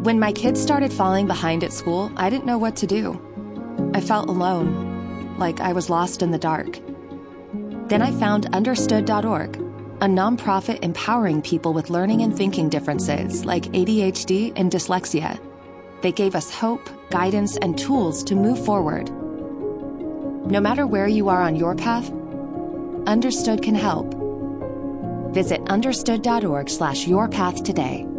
When my kids started falling behind at school, I didn't know what to do. I felt alone, like I was lost in the dark. Then I found Understood.org, a nonprofit empowering people with learning and thinking differences like ADHD and dyslexia. They gave us hope, guidance, and tools to move forward. No matter where you are on your path, Understood can help. Visit understood.org/yourpath today.